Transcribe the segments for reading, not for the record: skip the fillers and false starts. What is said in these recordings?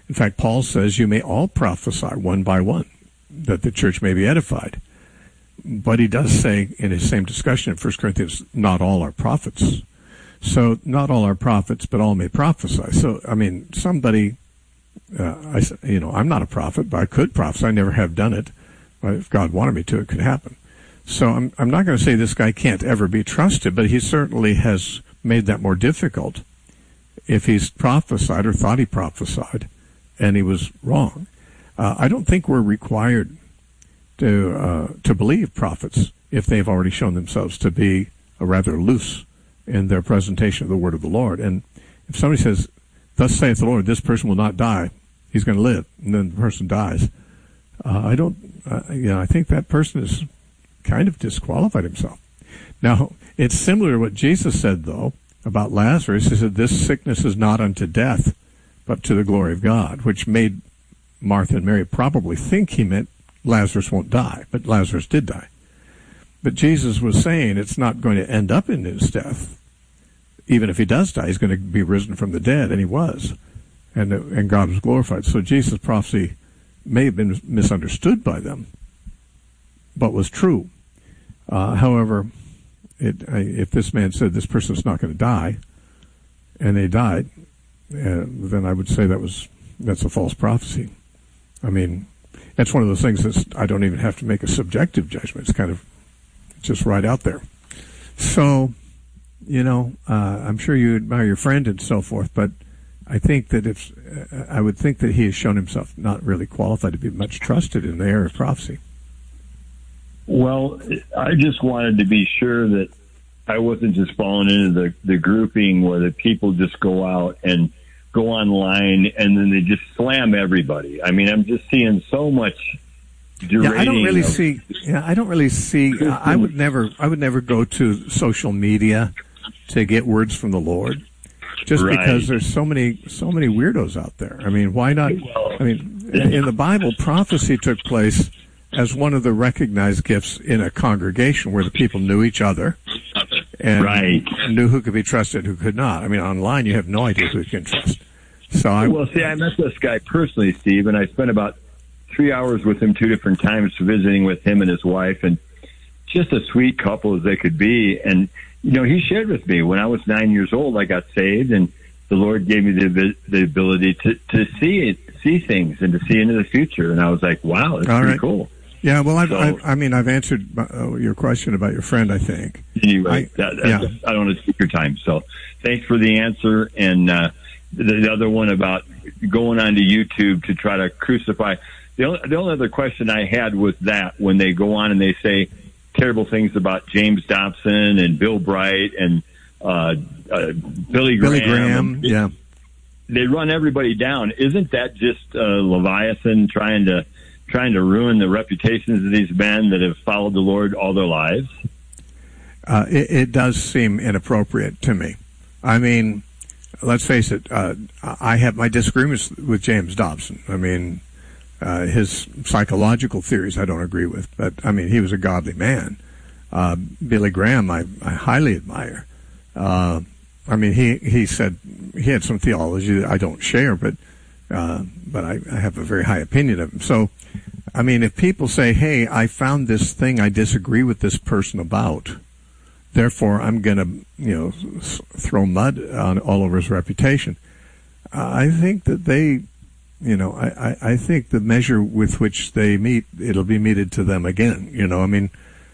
In fact, Paul says you may all prophesy one by one, that the church may be edified. But he does say in his same discussion in 1 Corinthians, not all are prophets. So not all are prophets, but all may prophesy. So, I mean, somebody, I'm not a prophet, but I could prophesy. I never have done it. But if God wanted me to, it could happen. So I'm not going to say this guy can't ever be trusted, but he certainly has made that more difficult if he's prophesied or thought he prophesied and he was wrong. I don't think we're required to believe prophets if they've already shown themselves to be rather loose in their presentation of the word of the Lord. And if somebody says, thus saith the Lord, this person will not die, he's going to live, and then the person dies, I think that person has kind of disqualified himself. Now, it's similar to what Jesus said, though, about Lazarus. He said, this sickness is not unto death, but to the glory of God, which made Martha and Mary probably think he meant Lazarus won't die, but Lazarus did die. But Jesus was saying it's not going to end up in his death. Even if he does die, he's going to be risen from the dead, and he was. And God was glorified. So Jesus' prophecy may have been misunderstood by them, but was true. However, if this man said this person's not going to die, and they died, then I would say that's a false prophecy. I mean, that's one of those things that I don't even have to make a subjective judgment. It's kind of just right out there. So, I'm sure you admire your friend and so forth, but I think that I would think that he has shown himself not really qualified to be much trusted in the area of prophecy. Well, I just wanted to be sure that I wasn't just falling into the grouping where the people just go out and go online and then they just slam everybody. I mean, I'm just seeing so much derading. I don't really see. I would never go to social media to get words from the Lord, just because there's so many weirdos out there. I mean, why not? I mean, in the Bible, prophecy took place as one of the recognized gifts in a congregation where the people knew each other and knew who could be trusted, who could not. I mean, online you have no idea who you can trust. So I met this guy personally, Steve, and I spent about 3 hours with him 2 different times visiting with him and his wife, and just a sweet couple as they could be. And, he shared with me when I was 9 years old, I got saved, and the Lord gave me the ability to see things and to see into the future. And I was like, wow, that's pretty cool. Yeah, well, I've answered your question about your friend, I think. Anyway, I don't want to take your time. So thanks for the answer. And the other one about going onto YouTube to try to crucify. The only other question I had was that when they go on and they say terrible things about James Dobson and Bill Bright and Billy Graham. Yeah. They run everybody down. Isn't that just Leviathan trying to ruin the reputations of these men that have followed the Lord all their lives? It does seem inappropriate to me. I mean, let's face it, I have my disagreements with James Dobson. I mean, his psychological theories I don't agree with, but, I mean, he was a godly man. Billy Graham I highly admire. I mean, he said he had some theology that I don't share, but I have a very high opinion of him. So, I mean, if people say, hey, I found this thing I disagree with this person about, therefore I'm going to, throw mud all over his reputation, I think that they, I think the measure with which they meet, it'll be meted to them again. I mean,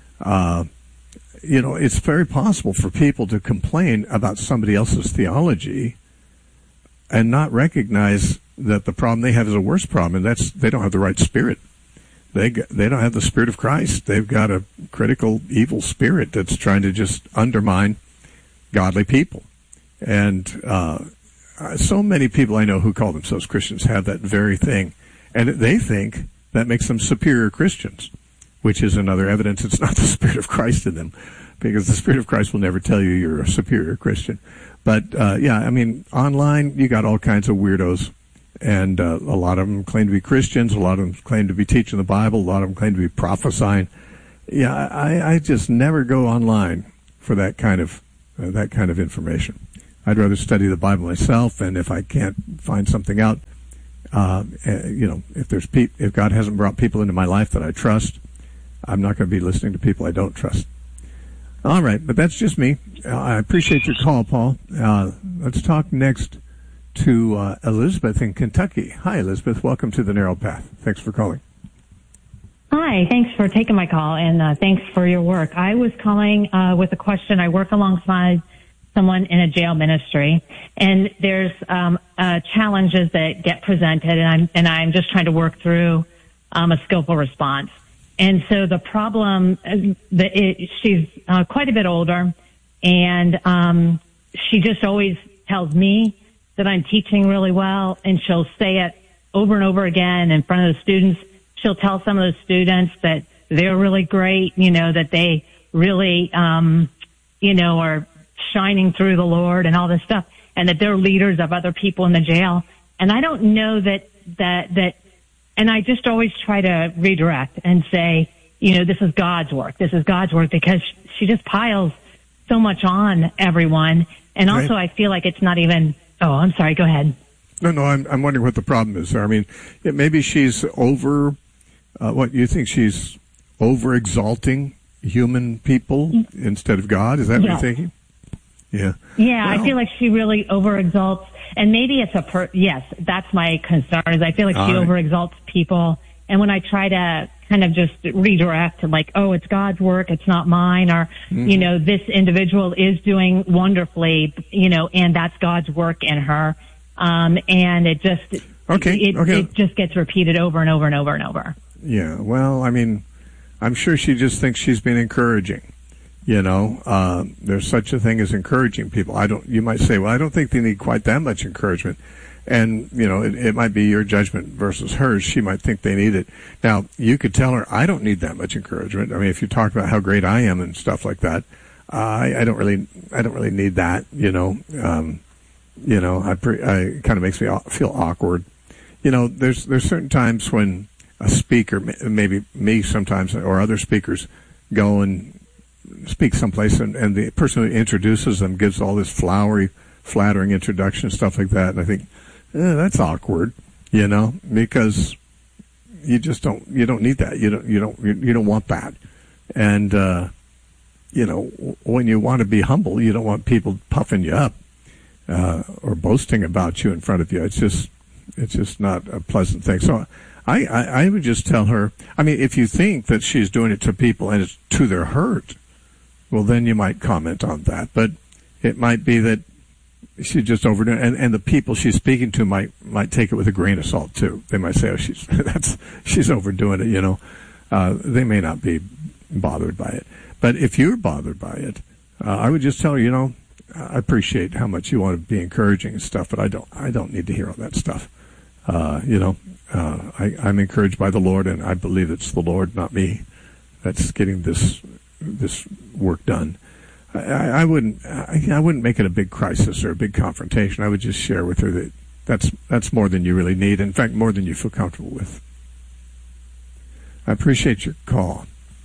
it's very possible for people to complain about somebody else's theology and not recognize that the problem they have is a worse problem, and that's they don't have the right spirit. They don't have the Spirit of Christ. They've got a critical evil spirit that's trying to just undermine godly people. And so many people I know who call themselves Christians have that very thing, and they think that makes them superior Christians, which is another evidence it's not the Spirit of Christ in them, because the Spirit of Christ will never tell you you're a superior Christian. But, I mean, online, you got all kinds of weirdos, and a lot of them claim to be Christians, a lot of them claim to be teaching the Bible, a lot of them claim to be prophesying. Yeah, I just never go online for that kind of information. I'd rather study the Bible myself, and if I can't find something out, If God hasn't brought people into my life that I trust, I'm not going to be listening to people I don't trust. All right, but that's just me. I appreciate your call, Paul. Let's talk next to Elizabeth in Kentucky. Hi, Elizabeth. Welcome to The Narrow Path. Thanks for calling. Hi, thanks for taking my call, and thanks for your work. I was calling with a question. I work alongside someone in a jail ministry, and there's challenges that get presented, and I'm just trying to work through a skillful response. And so the problem, she's quite a bit older, and she just always tells me that I'm teaching really well, and she'll say it over and over again in front of the students. She'll tell some of the students that they're really great, that they really, are shining through the Lord and all this stuff, and that they're leaders of other people in the jail. And I don't know that, and I just always try to redirect and say, this is God's work. This is God's work, because she just piles so much on everyone. And also I feel like it's not even, I'm sorry, go ahead. No, I'm wondering what the problem is there. I mean, maybe she's over, what, you think she's over exalting human people instead of God? Is that what you're thinking? Yeah. Yeah, well, I feel like she really overexalts, and maybe it's yes, that's my concern, is I feel like she overexalts people, and when I try to kind of just redirect, like, it's God's work, it's not mine, or, this individual is doing wonderfully, and that's God's work in her, and it just, it just gets repeated over and over and over and over. Yeah, well, I mean, I'm sure she just thinks she's been encouraging. There's such a thing as encouraging people. You might say, well, I don't think they need quite that much encouragement. And, it might be your judgment versus hers. She might think they need it. Now, you could tell her, I don't need that much encouragement. I mean, if you talk about how great I am and stuff like that, I don't really need that, it kind of makes me feel awkward. There's certain times when a speaker, maybe me sometimes, or other speakers, go and speak someplace, and the person who introduces them gives all this flowery, flattering introduction, stuff like that, and I think, that's awkward, because you don't need that. You don't want that. And, when you want to be humble, you don't want people puffing you up, or boasting about you in front of you. It's just not a pleasant thing. So I would just tell her, I mean, if you think that she's doing it to people and it's to their hurt, well, then you might comment on that. But it might be that she's just overdoing it, and the people she's speaking to might take it with a grain of salt too. They might say, she's overdoing it, They may not be bothered by it. But if you're bothered by it, I would just tell her, I appreciate how much you want to be encouraging and stuff, but I don't need to hear all that stuff. I'm encouraged by the Lord, and I believe it's the Lord, not me, that's getting this work done. I wouldn't make it a big crisis or a big confrontation. I would just share with her that that's more than you really need. In fact, more than you feel comfortable with. I appreciate your call.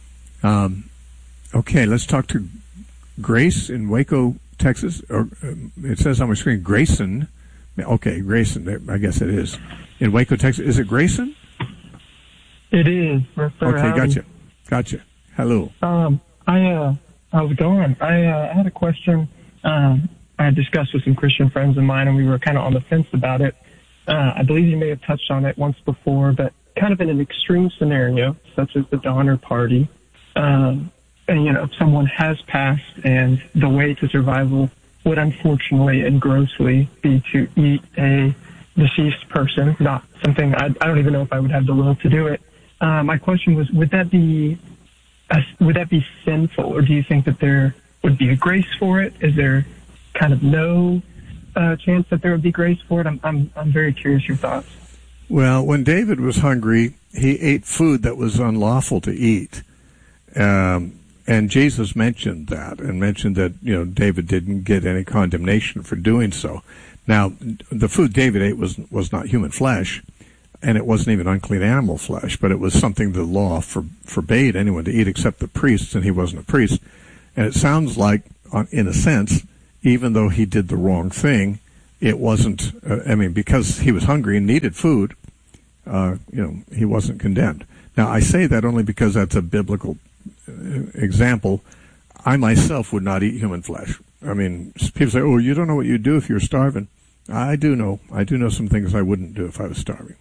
Okay, let's talk to Grace in Waco, Texas. Or it says on my screen Grayson. Okay, Grayson. I guess it is in Waco, Texas. Is it Grayson? It is. Yes, sir. Okay, gotcha. Hello. How's it going? I had a question. I discussed with some Christian friends of mine, and we were kind of on the fence about it. I believe you may have touched on it once before, but kind of in an extreme scenario, such as the Donner Party, and if someone has passed, and the way to survival would unfortunately and grossly be to eat a deceased person, not something I don't even know if I would have the will to do it. My question was, would that be sinful, or do you think that there would be a grace for it? Is there kind of no chance that there would be grace for it? I'm very curious your thoughts. Well, when David was hungry, he ate food that was unlawful to eat, and Jesus mentioned that David didn't get any condemnation for doing so. Now, the food David ate was not human flesh, and it wasn't even unclean animal flesh, but it was something the law forbade anyone to eat except the priests, and he wasn't a priest. And it sounds like, in a sense, even though he did the wrong thing, it wasn't, because he was hungry and needed food, he wasn't condemned. Now, I say that only because that's a biblical example. I myself would not eat human flesh. People say, "Oh, you don't know what you'd do if you were starving." I do know. I do know some things I wouldn't do if I was starving.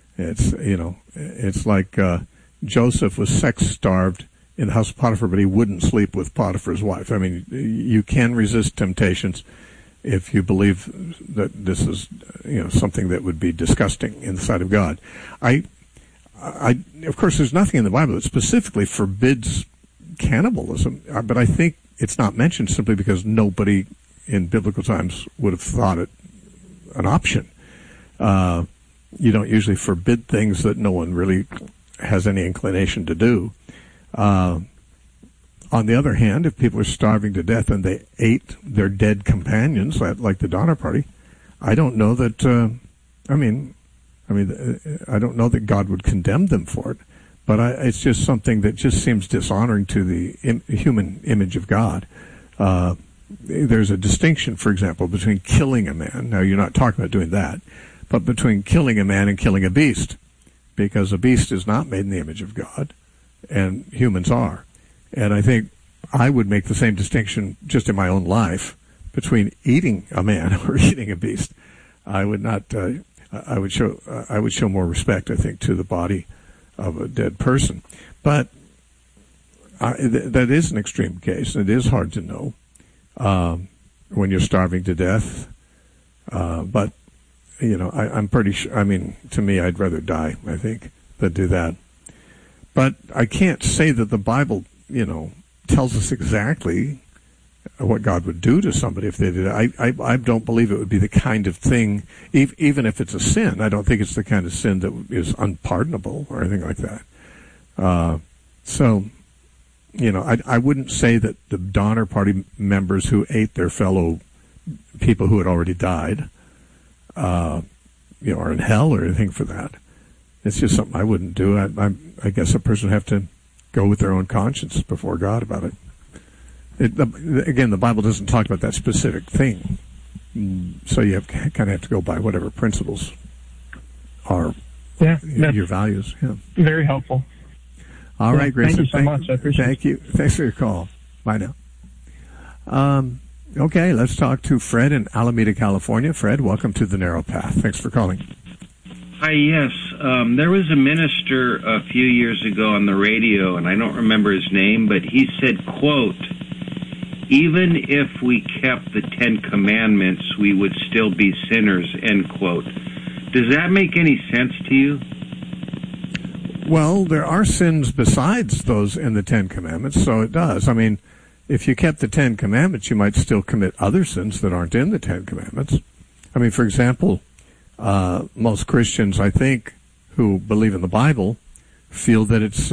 It's like Joseph was sex-starved in the house of Potiphar, but he wouldn't sleep with Potiphar's wife. You can resist temptations if you believe that this is, something that would be disgusting in the sight of God. Of course, there's nothing in the Bible that specifically forbids cannibalism, but I think it's not mentioned simply because nobody in biblical times would have thought it an option. You don't usually forbid things that no one really has any inclination to do. On the other hand, if people are starving to death and they ate their dead companions, like the Donner Party, I don't know that. I don't know that God would condemn them for it, but it's just something that just seems dishonoring to the human image of God. There's a distinction, for example, between killing a man. Now, you're not talking about doing that, but between killing a man and killing a beast, because a beast is not made in the image of God, and humans are. And I think I would make the same distinction just in my own life between eating a man or eating a beast. I would not. I would show more respect, I think, to the body of a dead person. But that is an extreme case. It is hard to know when you're starving to death. But I'm pretty sure. To me, I'd rather die, I think, than do that. But I can't say that the Bible, tells us exactly what God would do to somebody if they did it. I don't believe it would be the kind of thing, even if it's a sin, I don't think it's the kind of sin that is unpardonable or anything like that. I wouldn't say that the Donner Party members who ate their fellow people who had already died, are in hell or anything for that. It's just something I wouldn't do. I guess a person would have to go with their own conscience before God about it. Again, the Bible doesn't talk about that specific thing, so you kind of have to go by whatever principles are your values. Yeah, very helpful. All right, Grayson. Thank you so much. I appreciate it. Thank you. Thanks for your call. Bye now. Okay, let's talk to Fred in Alameda, California. Fred, welcome to The Narrow Path. Thanks for calling. Hi, yes. There was a minister a few years ago on the radio, and I don't remember his name, but he said, quote, "Even if we kept the 10 Commandments, we would still be sinners," end quote. Does that make any sense to you? Well, there are sins besides those in the 10 Commandments, so it does. If you kept the 10 Commandments, you might still commit other sins that aren't in the 10 Commandments. For example, most Christians, I think, who believe in the Bible, feel that it's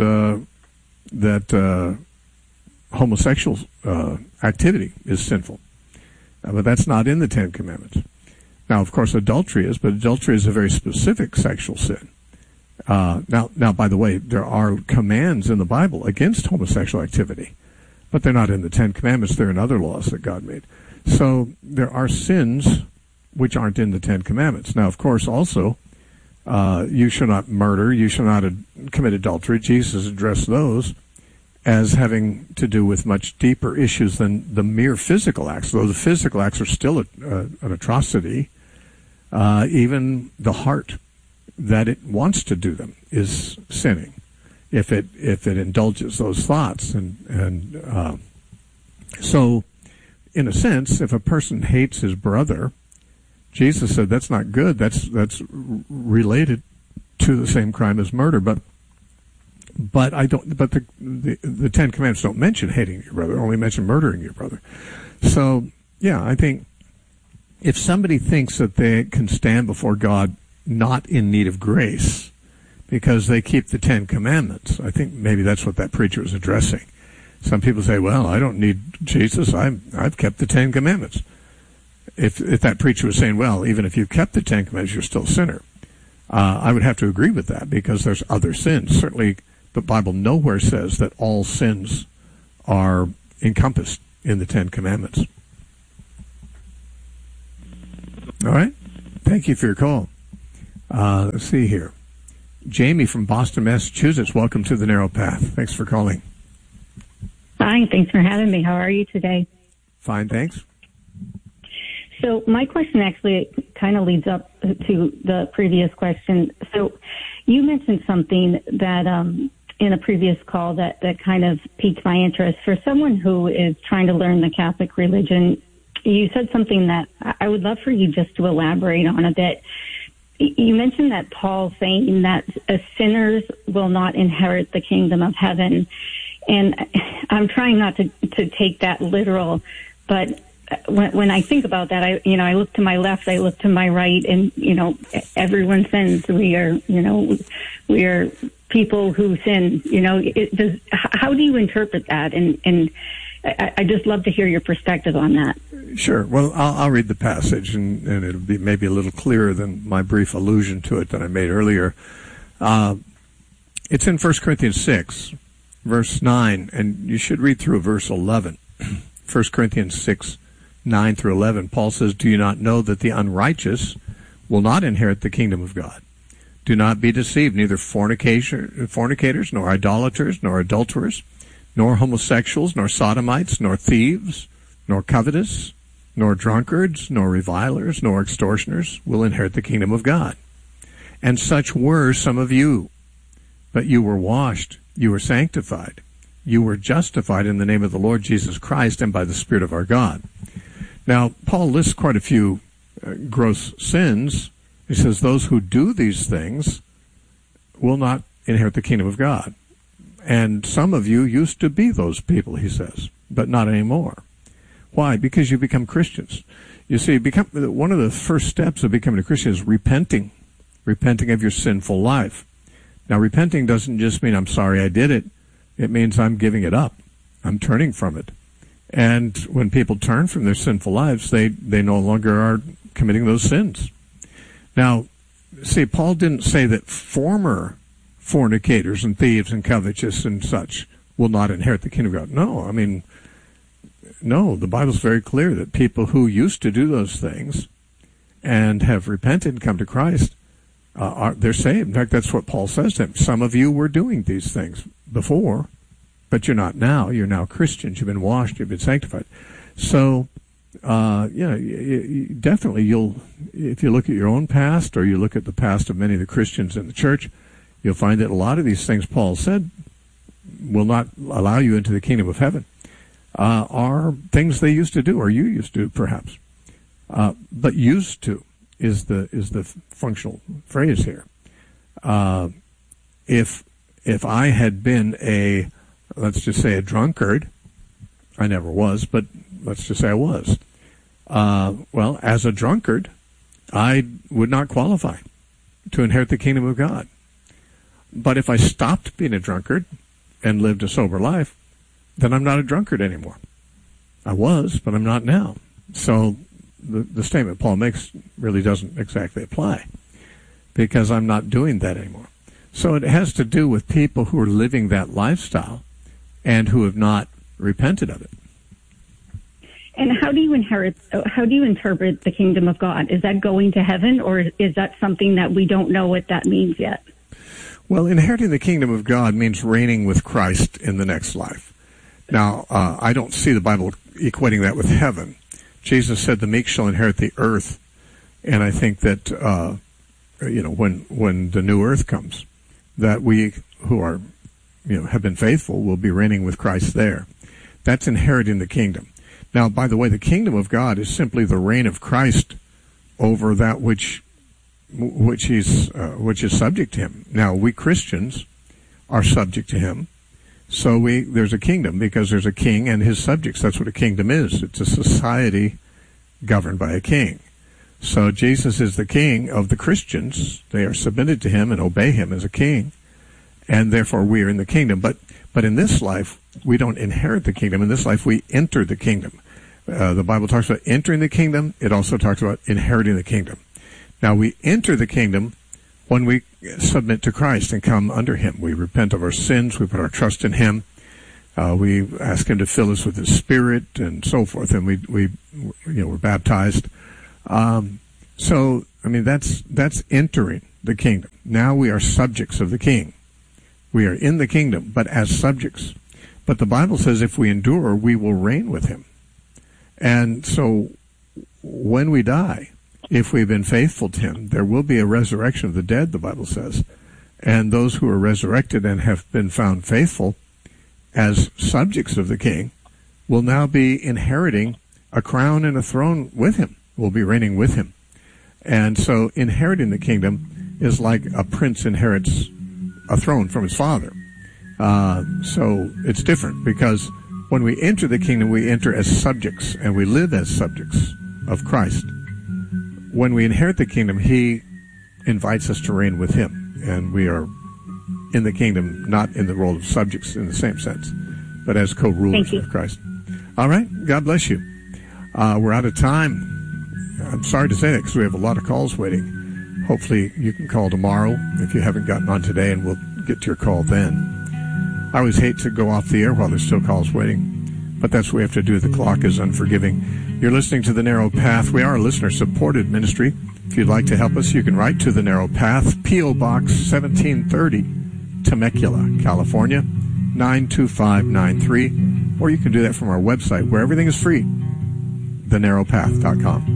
homosexual activity is sinful. But that's not in the 10 Commandments. Now, of course, adultery is, but adultery is a very specific sexual sin. Now, by the way, there are commands in the Bible against homosexual activity, but they're not in the 10 Commandments. They're in other laws that God made. So there are sins which aren't in the 10 Commandments. Now, of course, also, you shall not murder, you shall not commit adultery. Jesus addressed those as having to do with much deeper issues than the mere physical acts. Though the physical acts are still an atrocity, even the heart that it wants to do them is sinning if it indulges those thoughts. So, in a sense, if a person hates his brother, Jesus said that's not good. That's related to the same crime as murder. But I don't. But the 10 Commandments don't mention hating your brother. Only mention murdering your brother. So yeah, I think if somebody thinks that they can stand before God not in need of grace because they keep the 10 Commandments, I think maybe that's what that preacher was addressing. Some people say, "Well, I don't need Jesus. I've kept the 10 Commandments." If that preacher was saying, "Well, even if you kept the 10 Commandments, you're still a sinner," I would have to agree with that because there's other sins. Certainly, the Bible nowhere says that all sins are encompassed in the 10 Commandments. All right. Thank you for your call. Let's see here. Jamie from Boston, Massachusetts. Welcome to the Narrow Path. Thanks for calling. Hi, thanks for having me. How are you today? Fine, thanks. So my question actually kind of leads up to the previous question. So you mentioned something that in a previous call that kind of piqued my interest. For someone who is trying to learn the Catholic religion, you said something that I would love for you just to elaborate on a bit. You mentioned that Paul saying that sinners will not inherit the kingdom of heaven. And I'm trying not to take that literal, but when I think about that, I look to my left, I look to my right, and, everyone sins. We are people who sin, how do you interpret that? And I just love to hear your perspective on that. Sure. Well, I'll read the passage, and it'll be maybe a little clearer than my brief allusion to it that I made earlier. It's in 1 Corinthians 6, verse 9, and you should read through verse 11. 1 Corinthians 6, 9 through 11, Paul says, "Do you not know that the unrighteous will not inherit the kingdom of God? Do not be deceived, neither fornicators, nor idolaters, nor adulterers, nor homosexuals, nor sodomites, nor thieves, nor covetous, nor drunkards, nor revilers, nor extortioners will inherit the kingdom of God. And such were some of you. But you were washed, you were sanctified, you were justified in the name of the Lord Jesus Christ and by the Spirit of our God." Now, Paul lists quite a few gross sins. He says those who do these things will not inherit the kingdom of God. And some of you used to be those people, he says, but not anymore. Why? Because you become Christians. You see, one of the first steps of becoming a Christian is repenting of your sinful life. Now, repenting doesn't just mean I'm sorry I did it. It means I'm giving it up. I'm turning from it. And when people turn from their sinful lives, they no longer are committing those sins. Now, see, Paul didn't say that former fornicators and thieves and covetous and such will not inherit the kingdom of God. No, the Bible's very clear that people who used to do those things and have repented and come to Christ, they're saved. In fact, that's what Paul says to them. Some of you were doing these things before, but you're not now. You're now Christians. You've been washed. You've been sanctified. So, definitely if you look at your own past or you look at the past of many of the Christians in the church, you'll find that a lot of these things Paul said will not allow you into the kingdom of heaven are things they used to do, or you used to do, perhaps. But used to is the functional phrase here. If I had been let's just say a drunkard, I never was, but let's just say I was. Well, as a drunkard, I would not qualify to inherit the kingdom of God. But if I stopped being a drunkard and lived a sober life, then I'm not a drunkard anymore. I was, but I'm not now. So the statement Paul makes really doesn't exactly apply because I'm not doing that anymore. So it has to do with people who are living that lifestyle and who have not repented of it. And how do you interpret the kingdom of God? Is that going to heaven, or is that something that we don't know what that means yet? Well, inheriting the kingdom of God means reigning with Christ in the next life. Now, I don't see the Bible equating that with heaven. Jesus said the meek shall inherit the earth, and I think that when the new earth comes, that we who are have been faithful will be reigning with Christ there. That's inheriting the kingdom. Now, by the way, the kingdom of God is simply the reign of Christ over that which is subject to him. Now, we Christians are subject to him. So there's a kingdom because there's a king and his subjects. That's what a kingdom is. It's a society governed by a king. So Jesus is the king of the Christians. They are submitted to him and obey him as a king. And therefore we are in the kingdom. But in this life, we don't inherit the kingdom. In this life, we enter the kingdom. The Bible talks about entering the kingdom. It also talks about inheriting the kingdom. Now, we enter the kingdom when we submit to Christ and come under him. We repent of our sins. We put our trust in him. We ask him to fill us with his Spirit and so forth. And we're baptized. So, I mean, that's entering the kingdom. Now we are subjects of the king. We are in the kingdom, but as subjects. But the Bible says if we endure, we will reign with him. And so when we die, if we've been faithful to him, there will be a resurrection of the dead, the Bible says. And those who are resurrected and have been found faithful as subjects of the king will now be inheriting a crown and a throne with him. Will be reigning with him. And so inheriting the kingdom is like a prince inherits a throne from his father. So it's different because when we enter the kingdom, we enter as subjects and we live as subjects of Christ. When we inherit the kingdom, he invites us to reign with him. And we are in the kingdom, not in the role of subjects in the same sense, but as co-rulers with Christ. All right. God bless you. We're out of time. I'm sorry to say that because we have a lot of calls waiting. Hopefully you can call tomorrow if you haven't gotten on today, and we'll get to your call then. I always hate to go off the air while there's still calls waiting, but that's what we have to do. The clock is unforgiving. You're listening to The Narrow Path. We are a listener-supported ministry. If you'd like to help us, you can write to The Narrow Path, P.O. Box 1730, Temecula, California, 92593, or you can do that from our website where everything is free, thenarrowpath.com.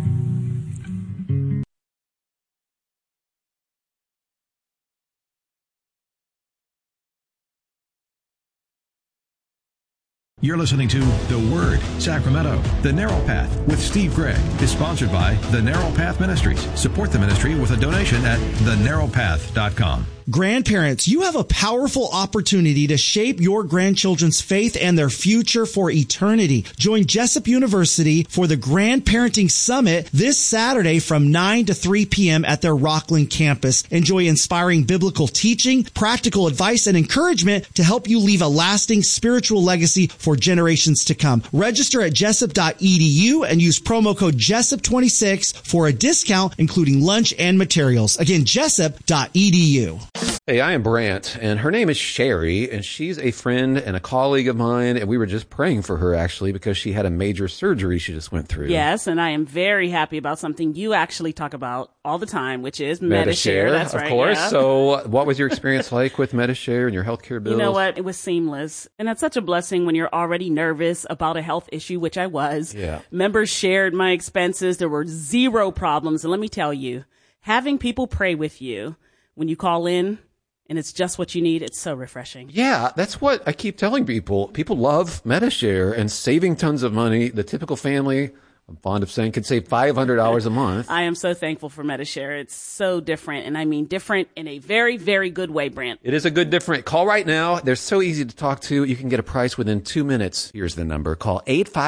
You're listening to The Word, Sacramento. The Narrow Path with Steve Gregg is sponsored by The Narrow Path Ministries. Support the ministry with a donation at thenarrowpath.com. Grandparents, you have a powerful opportunity to shape your grandchildren's faith and their future for eternity. Join Jessup University for the Grandparenting Summit this Saturday from 9 to 3 p.m. at their Rockland campus. Enjoy inspiring biblical teaching, practical advice, and encouragement to help you leave a lasting spiritual legacy for generations to come. Register at jessup.edu and use promo code Jessup26 for a discount, including lunch and materials. Again, jessup.edu. Hey, I am Brant, and her name is Sherry, and she's a friend and a colleague of mine, and we were just praying for her, actually, because she had a major surgery she just went through. Yes, and I am very happy about something you actually talk about all the time, which is Medi-Share. That's right. Of course. Yeah. So what was your experience like with Medi-Share and your healthcare bills? You know what? It was seamless. And that's such a blessing when you're already nervous about a health issue, which I was. Yeah. Members shared my expenses. There were zero problems. And let me tell you, having people pray with you when you call in, and it's just what you need, it's so refreshing. Yeah, that's what I keep telling people. People love Medi-Share and saving tons of money. The typical family, I'm fond of saying, could save $500 a month. I am so thankful for Medi-Share. It's so different, and I mean different in a very, very good way, Brent. It is a good different. Call right now. They're so easy to talk to. You can get a price within 2 minutes. Here's the number. Call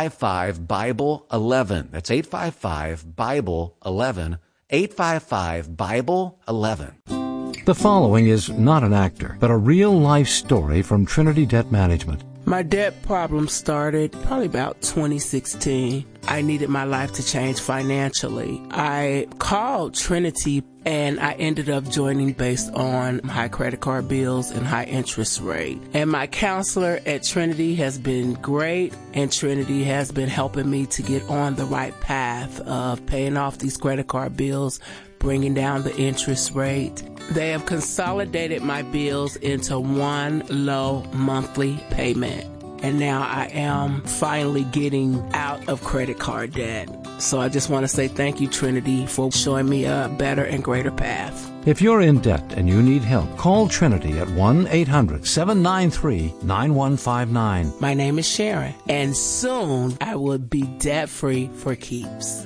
855-BIBLE-11. That's 855-BIBLE-11. 855-BIBLE-11. The following is not an actor, but a real-life story from Trinity Debt Management. My debt problem started probably about 2016. I needed my life to change financially. I called Trinity and I ended up joining based on high credit card bills and high interest rate. And my counselor at Trinity has been great, and Trinity has been helping me to get on the right path of paying off these credit card bills, bringing down the interest rate. They have consolidated my bills into one low monthly payment. And now I am finally getting out of credit card debt. So I just want to say thank you, Trinity, for showing me a better and greater path. If you're in debt and you need help, call Trinity at 1-800-793-9159. My name is Sharon, and soon I will be debt-free for keeps.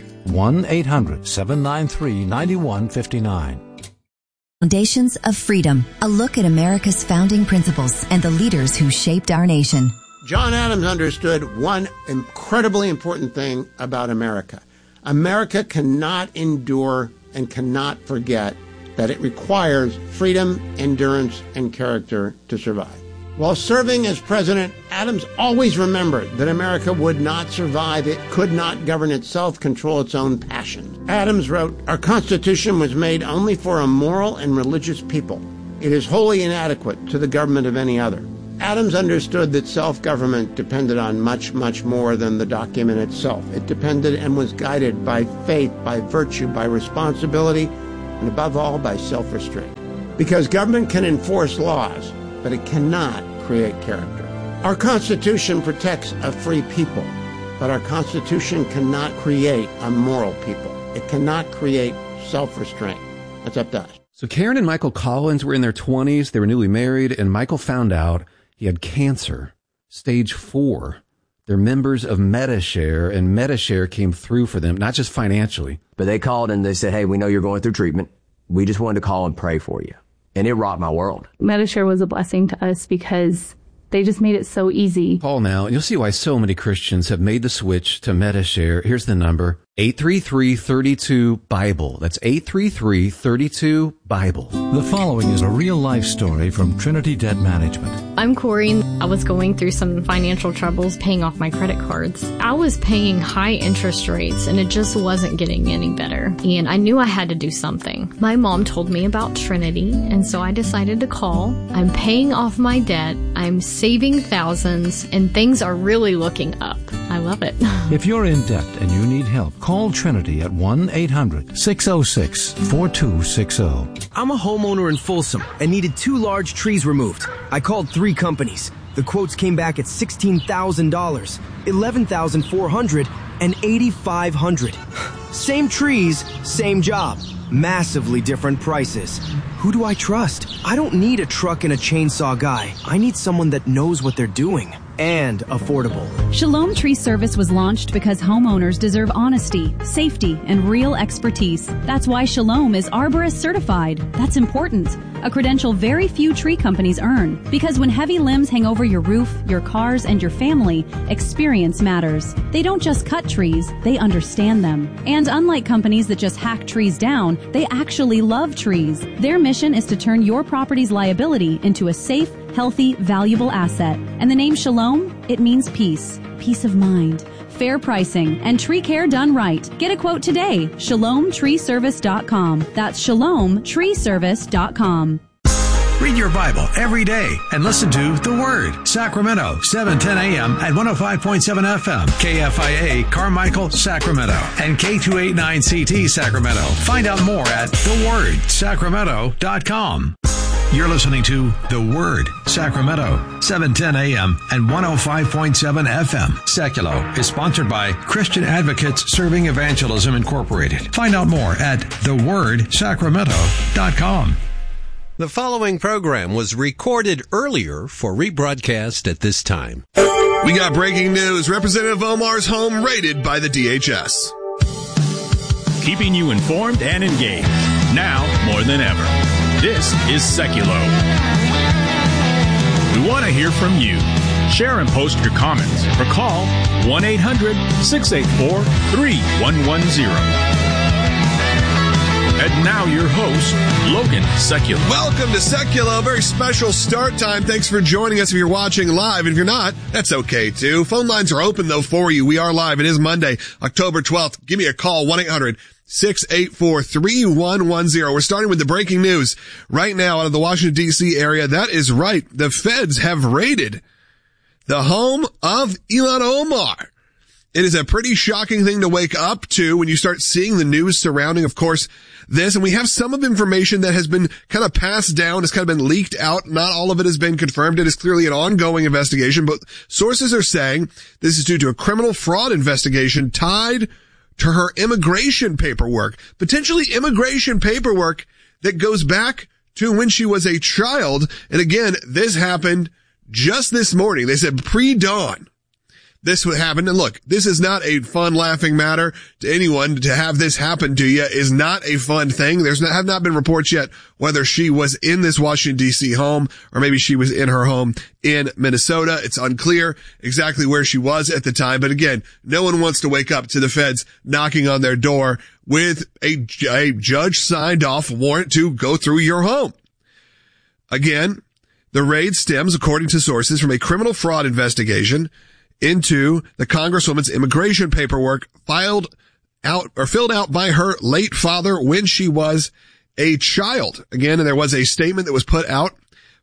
1-800-793-9159. Foundations of Freedom, a look at America's founding principles and the leaders who shaped our nation. John Adams understood one incredibly important thing about America. America cannot endure and cannot forget that it requires freedom, endurance, and character to survive. While serving as president, Adams always remembered that America would not survive. It could not govern itself, control its own passions. Adams wrote, "Our Constitution was made only for a moral and religious people. It is wholly inadequate to the government of any other. Adams understood that self-government depended on much, much more than the document itself. It depended and was guided by faith, by virtue, by responsibility, and above all, by self-restraint. Because government can enforce laws, but it cannot create character. Our Constitution protects a free people, but our Constitution cannot create a moral people. It cannot create self-restraint. That's up to us. So Karen and Michael Collins were in their 20s. They were newly married, and Michael found out he had cancer, stage 4. They're members of Medi-Share, and Medi-Share came through for them, not just financially. But they called and they said, hey, we know you're going through treatment. We just wanted to call and pray for you. And it rocked my world. Medi-Share was a blessing to us because they just made it so easy. Call now, and you'll see why so many Christians have made the switch to Medi-Share. Here's the number, 833-32-BIBLE. That's 833-32-BIBLE. The following is a real-life story from Trinity Debt Management. I'm Corey. I was going through some financial troubles paying off my credit cards. I was paying high interest rates, and it just wasn't getting any better. And I knew I had to do something. My mom told me about Trinity, and so I decided to call. I'm paying off my debt. I'm saving thousands, and things are really looking up. I love it. If you're in debt and you need help, call Trinity at 1-800-606-4260. I'm a homeowner in Folsom and needed 2 large trees removed. I called 3 companies. The quotes came back at $16,000, $11,400, and $8,500. Same trees, same job. Massively different prices. Who do I trust? I don't need a truck and a chainsaw guy. I need someone that knows what they're doing. And affordable. Shalom Tree Service was launched because homeowners deserve honesty, safety, and real expertise. That's why Shalom is Arborist certified. That's important. A credential very few tree companies earn. Because when heavy limbs hang over your roof, your cars, and your family, experience matters. They don't just cut trees, they understand them. And unlike companies that just hack trees down, they actually love trees. Their mission is to turn your property's liability into a safe, healthy, valuable asset. And the name Shalom, it means peace, peace of mind, fair pricing, and tree care done right. Get a quote today, shalomtreeservice.com. That's shalomtreeservice.com. Read your Bible every day and listen to The Word, Sacramento, 7:10 a.m. at 105.7 FM, KFIA, Carmichael, Sacramento, and K289CT, Sacramento. Find out more at thewordsacramento.com. You're listening to The Word, Sacramento, 710 a.m. and 105.7 FM. Seculo is sponsored by Christian Advocates Serving Evangelism Incorporated. Find out more at thewordsacramento.com. The following program was recorded earlier for rebroadcast at this time. We got breaking news. Representative Omar's home raided by the DHS. Keeping you informed and engaged. Now more than ever. This is Seculo. We want to hear from you. Share and post your comments or call 1-800-684-3110. And now your host, Logan Seculo. Welcome to Seculo. Very special start time. Thanks for joining us if you're watching live. If you're not, that's okay too. Phone lines are open though for you. We are live. It is Monday, October 12th. Give me a call, 1-800-684-3110. We're starting with the breaking news right now out of the Washington, D.C. area. That is right. The feds have raided the home of Ilhan Omar. It is a pretty shocking thing to wake up to when you start seeing the news surrounding, of course, this. And we have some of information that has been kind of passed down, has kind of been leaked out. Not all of it has been confirmed. It is clearly an ongoing investigation, but sources are saying this is due to a criminal fraud investigation tied to her immigration paperwork, potentially immigration paperwork that goes back to when she was a child. And again, this happened just this morning. They said pre-dawn this would happen. And look, this is not a fun, laughing matter to anyone. To have this happen to you is not a fun thing. Have not been reports yet whether she was in this Washington, D.C. home or maybe she was in her home in Minnesota. It's unclear exactly where she was at the time. But again, no one wants to wake up to the feds knocking on their door with a judge signed off warrant to go through your home. Again, the raid stems, according to sources, from a criminal fraud investigation into the Congresswoman's immigration paperwork filled out by her late father when she was a child. Again, there was a statement that was put out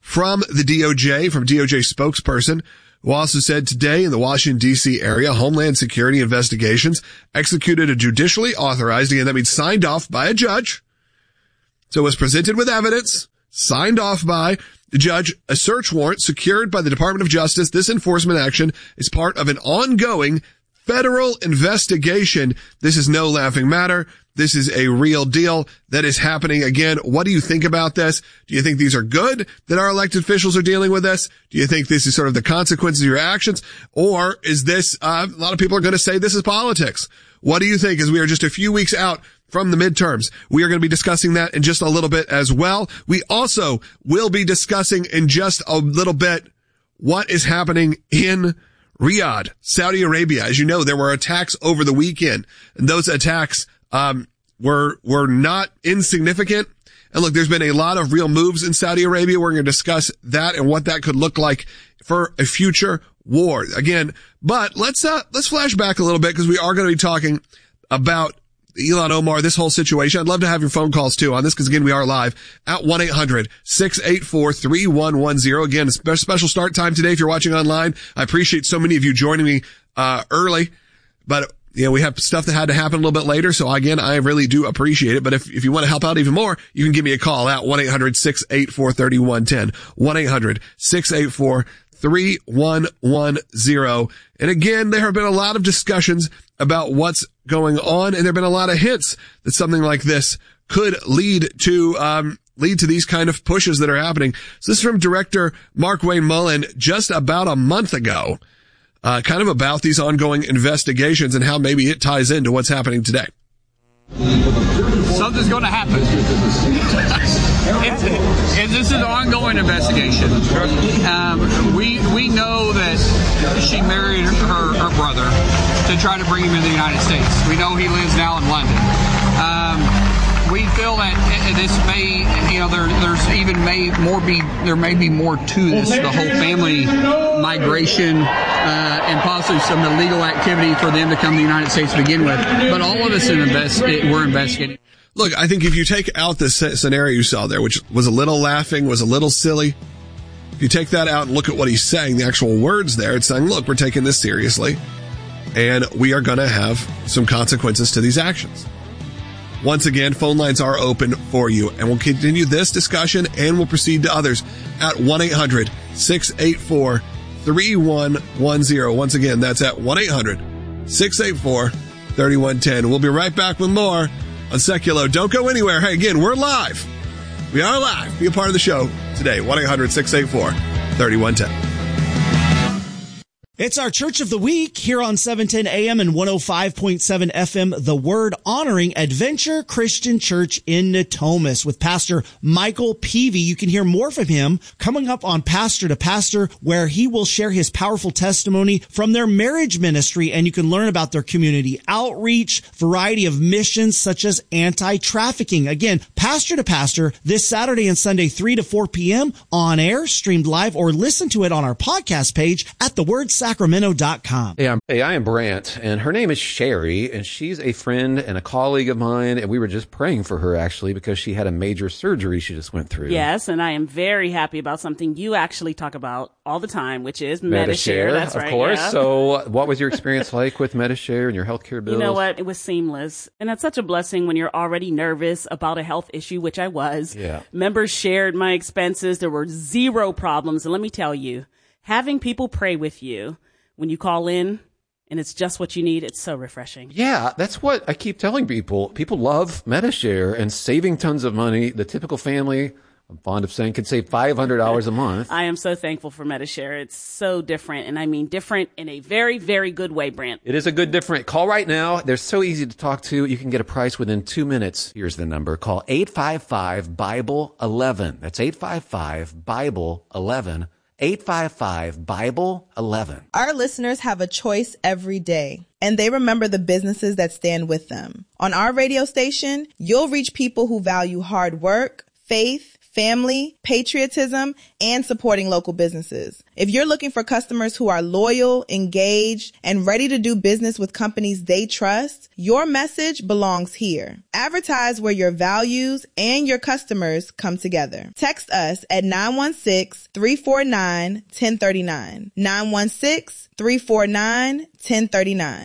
from the DOJ, from DOJ spokesperson, who also said today in the Washington, D.C. area, Homeland Security investigations executed a judicially authorized, again, that means signed off by a judge. So it was presented with evidence, signed off by the judge, a search warrant secured by the Department of Justice. This enforcement action is part of an ongoing federal investigation. This is no laughing matter. This is a real deal that is happening. Again, what do you think about this? Do you think these are good that our elected officials are dealing with this? Do you think this is sort of the consequences of your actions? Or is this, a lot of people are going to say this is politics. What do you think, as we are just a few weeks out from the midterms? We are going to be discussing that in just a little bit as well. We also will be discussing in just a little bit what is happening in Riyadh, Saudi Arabia. As you know, there were attacks over the weekend, and those attacks were not insignificant. And look, there's been a lot of real moves in Saudi Arabia. We're going to discuss that and what that could look like for a future war. Again, but let's flash back a little bit, because we are going to be talking about Ilhan Omar, this whole situation. I'd love to have your phone calls too on this, because again, we are live at 1-800-684-3110. Again, a special start time today if you're watching online. I appreciate so many of you joining me early, but we have stuff that had to happen a little bit later. So again, I really do appreciate it. But if you want to help out even more, you can give me a call at 1-800-684-3110, 1-800-684-3110. And again, there have been a lot of discussions about what's going on, and there have been a lot of hints that something like this could lead to these kind of pushes that are happening. So this is from director Mark Wayne Mullen just about a month ago, kind of about these ongoing investigations and how maybe it ties into what's happening today. Something's going to happen. This is an ongoing investigation. We know that she married her brother to try to bring him into the United States. We know he lives now in London. We feel that this may, there may be more to this, the whole family migration, and possibly some illegal activity for them to come to the United States to begin with. But all of us we're investigating. Look, I think if you take out this scenario you saw there, which was a little laughing, was a little silly, if you take that out and look at what he's saying, the actual words there, it's saying, look, we're taking this seriously, and we are going to have some consequences to these actions. Once again, phone lines are open for you, and we'll continue this discussion, and we'll proceed to others at 1-800-684-3110. Once again, that's at 1-800-684-3110. We'll be right back with more on Seculo. Don't go anywhere. Hey, again, we're live. We are live. Be a part of the show today. 1-800-684-3110. It's our Church of the Week here on 710 AM and 105.7 FM, The Word, honoring Adventure Christian Church in Natomas with Pastor Michael Peavy. You can hear more from him coming up on Pastor to Pastor, where he will share his powerful testimony from their marriage ministry, and you can learn about their community outreach, variety of missions such as anti-trafficking. Again, Pastor to Pastor this Saturday and Sunday, 3 to 4 p.m. on air, streamed live, or listen to it on our podcast page at thewordsacramento.com. Hey, I am Brant, and her name is Sherry, and she's a friend and a colleague of mine, and we were just praying for her, actually, because she had a major surgery she just went through. Yes, and I am very happy about something you actually talk about all the time, which is Medi-Share. That's right. Of course. Yeah. So what was your experience like with Medi-Share and your healthcare bills? You know what? It was seamless. And that's such a blessing when you're already nervous about a health issue, which I was. Yeah. Members shared my expenses. There were zero problems. And let me tell you, having people pray with you when you call in and it's just what you need, it's so refreshing. Yeah, that's what I keep telling people. People love Medi-Share and saving tons of money. The typical family, I'm fond of saying, can save $500 a month. I am so thankful for Medi-Share. It's so different, and I mean different in a very, very good way, Brant. It is a good different. Call right now. They're so easy to talk to. You can get a price within 2 minutes. Here's the number. Call 855-BIBLE-11. That's 855-BIBLE-11. 855-BIBLE-11. Our listeners have a choice every day, and they remember the businesses that stand with them. On our radio station, you'll reach people who value hard work, faith, family, patriotism, and supporting local businesses. If you're looking for customers who are loyal, engaged, and ready to do business with companies they trust, your message belongs here. Advertise where your values and your customers come together. Text us at 916-349-1039. 916-349-1039.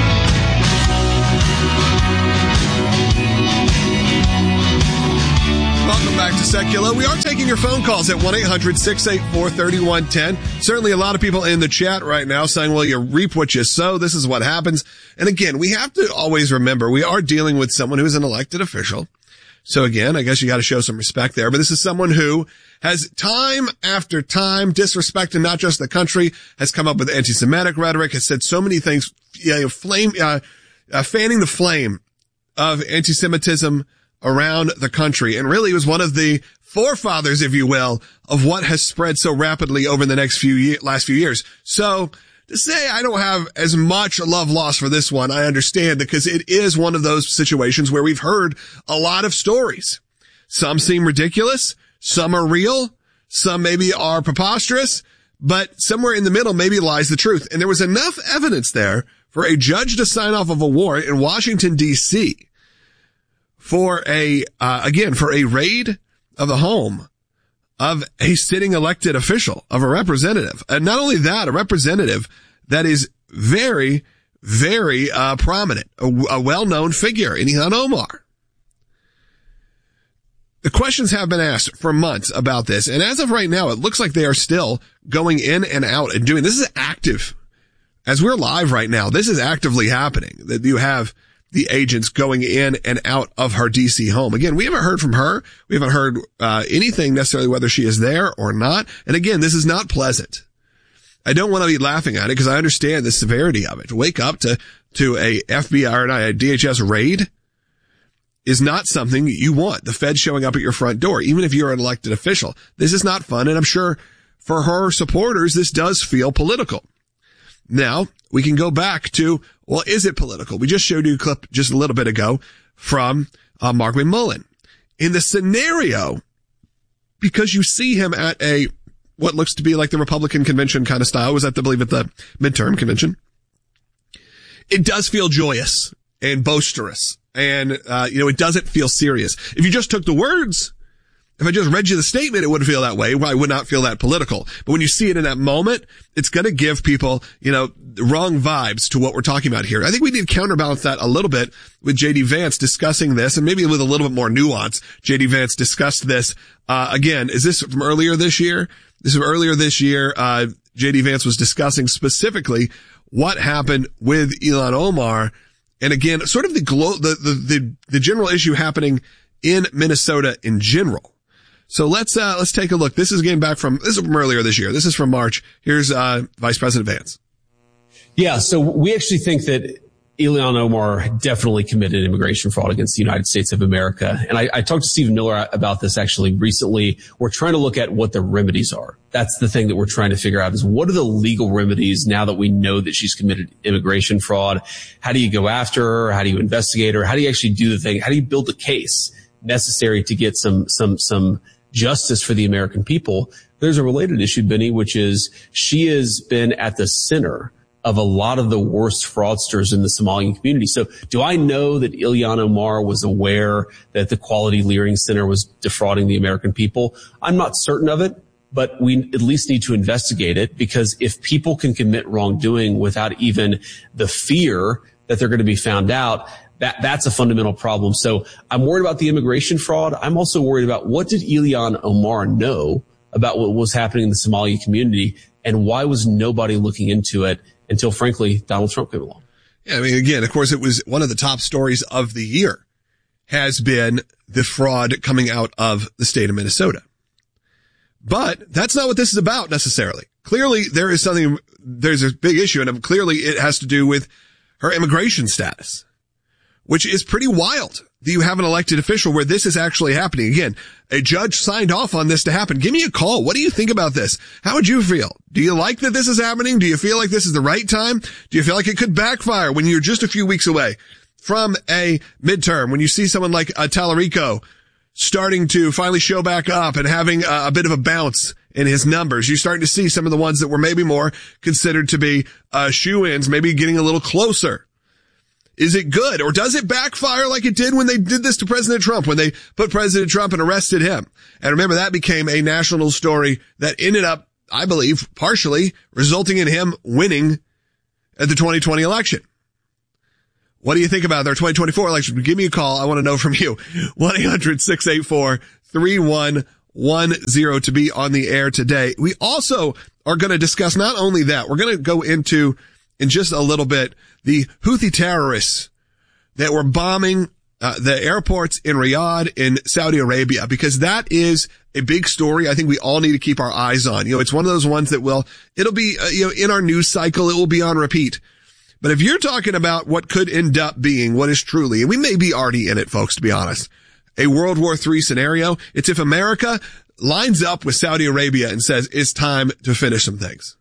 Welcome back to Secular. We are taking your phone calls at 1-800-684-3110. Certainly a lot of people in the chat right now saying, well, you reap what you sow. This is what happens. And again, we have to always remember we are dealing with someone who's an elected official. So again, I guess you got to show some respect there. But this is someone who has time after time disrespected not just the country, has come up with anti-Semitic rhetoric, has said so many things, fanning the flame of anti-Semitism around the country, and really was one of the forefathers, if you will, of what has spread so rapidly over the last few years. So to say I don't have as much love lost for this one, I understand, because it is one of those situations where we've heard a lot of stories. Some seem ridiculous, some are real, some maybe are preposterous, but somewhere in the middle maybe lies the truth. And there was enough evidence there for a judge to sign off of a warrant in Washington, D.C. for a raid of the home of a sitting elected official, of a representative. And not only that, a representative that is very, very prominent, a well-known figure in Ilhan Omar. The questions have been asked for months about this, and as of right now, it looks like they are still going in and out and doing this. Is active. As we're live right now, this is actively happening, that you have the agents going in and out of her D.C. home. Again, we haven't heard from her. We haven't heard anything necessarily whether she is there or not. And again, this is not pleasant. I don't want to be laughing at it because I understand the severity of it. To wake up to a FBI or a DHS raid is not something you want. The Fed showing up at your front door, even if you're an elected official. This is not fun. And I'm sure for her supporters, this does feel political. Now, we can go back to, well, is it political? We just showed you a clip just a little bit ago from Mark McMullen. In the scenario, because you see him at what looks to be like the Republican convention kind of style, was at, I believe, at the midterm convention. It does feel joyous and boisterous. And, it doesn't feel serious. If you just took the words, if I just read you the statement, it wouldn't feel that way. Well, I would not feel that political. But when you see it in that moment, it's going to give people, wrong vibes to what we're talking about here. I think we need to counterbalance that a little bit with J.D. Vance discussing this, and maybe with a little bit more nuance. J.D. Vance discussed this. Again, is this from earlier this year? This is earlier this year. J.D. Vance was discussing specifically what happened with Ilhan Omar. And again, sort of the general issue happening in Minnesota in general. So let's take a look. This is from earlier this year. This is from March. Here's, Vice President Vance. Yeah. So we actually think that Ilhan Omar definitely committed immigration fraud against the United States of America. And I talked to Stephen Miller about this actually recently. We're trying to look at what the remedies are. That's the thing that we're trying to figure out is what are the legal remedies now that we know that she's committed immigration fraud? How do you go after her? How do you investigate her? How do you actually do the thing? How do you build the case necessary to get some justice for the American people? There's a related issue, Benny, which is she has been at the center of a lot of the worst fraudsters in the Somalian community. So do I know that Ilhan Omar was aware that the Quality Learning Center was defrauding the American people? I'm not certain of it, but we at least need to investigate it, because if people can commit wrongdoing without even the fear that they're going to be found out, that's a fundamental problem. So I'm worried about the immigration fraud. I'm also worried about what did Ilhan Omar know about what was happening in the Somali community, and why was nobody looking into it until, frankly, Donald Trump came along? Yeah, I mean, again, of course, it was one of the top stories of the year has been the fraud coming out of the state of Minnesota. But that's not what this is about necessarily. Clearly, there's a big issue, and clearly it has to do with her immigration status, which is pretty wild that you have an elected official where this is actually happening. Again, a judge signed off on this to happen. Give me a call. What do you think about this? How would you feel? Do you like that this is happening? Do you feel like this is the right time? Do you feel like it could backfire when you're just a few weeks away from a midterm? When you see someone like Tallarico starting to finally show back up and having a bit of a bounce in his numbers. You're starting to see some of the ones that were maybe more considered to be shoo-ins, maybe getting a little closer. Is it good, or does it backfire like it did when they did this to President Trump, when they put President Trump and arrested him? And remember, that became a national story that ended up, I believe, partially resulting in him winning at the 2020 election. What do you think about their 2024 election? Give me a call. I want to know from you. 1-800-684-3110 to be on the air today. We also are going to discuss not only that, we're going to go into, in just a little bit, the Houthi terrorists that were bombing the airports in Riyadh in Saudi Arabia, because that is a big story I think we all need to keep our eyes on. It's one of those ones that it'll be, in our news cycle, it will be on repeat. But if you're talking about what could end up being what is truly, and we may be already in it, folks, to be honest, a World War III scenario, it's if America lines up with Saudi Arabia and says it's time to finish some things.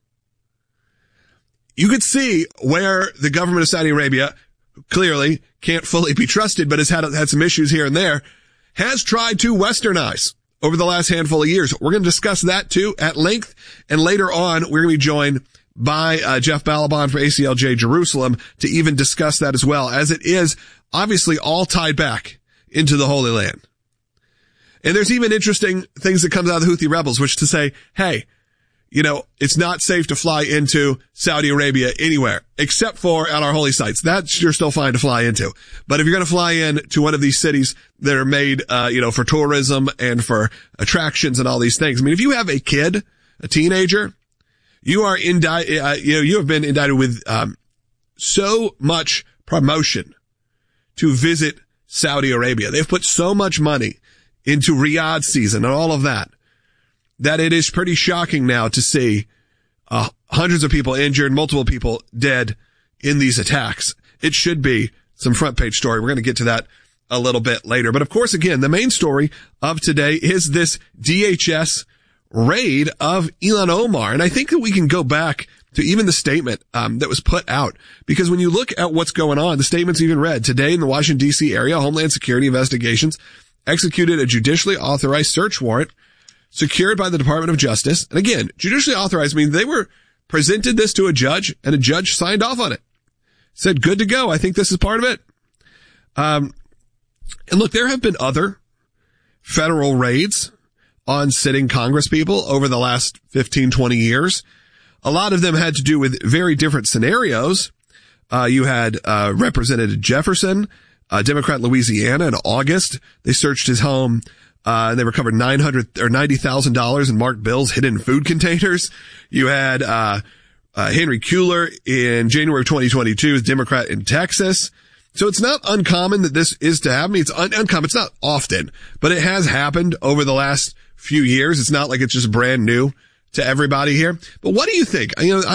You could see where the government of Saudi Arabia clearly can't fully be trusted, but has had some issues here and there, has tried to westernize over the last handful of years. We're going to discuss that too at length. And later on, we're going to be joined by Jeff Balaban for ACLJ Jerusalem to even discuss that as well, as it is obviously all tied back into the Holy Land. And there's even interesting things that comes out of the Houthi rebels, which to say, hey, it's not safe to fly into Saudi Arabia anywhere except for at our holy sites. That you're still fine to fly into. But if you're going to fly in to one of these cities that are made, for tourism and for attractions and all these things. I mean, if you have a kid, a teenager, you are you have been indicted with, so much promotion to visit Saudi Arabia. They've put so much money into Riyadh season and all of that it is pretty shocking now to see hundreds of people injured, multiple people dead in these attacks. It should be some front page story. We're going to get to that a little bit later. But of course, again, the main story of today is this DHS raid of Ilhan Omar. And I think that we can go back to even the statement that was put out, because when you look at what's going on, the statement's even read today in the Washington, D.C. area, Homeland Security Investigations executed a judicially authorized search warrant secured by the Department of Justice. And again, judicially authorized means they were presented this to a judge and a judge signed off on it. Said, good to go. I think this is part of it. And look, there have been other federal raids on sitting Congress people over the last 15, 20 years. A lot of them had to do with very different scenarios. You had Representative Jefferson, Democrat Louisiana, in August. They searched his home. They recovered $90,000 in marked bills hidden in food containers. You had Henry Cuellar in January of 2022, Democrat in Texas. So it's not uncommon that this is to happen. It's uncommon. It's not often, but it has happened over the last few years. It's not like it's just brand new to everybody here. But what do you think?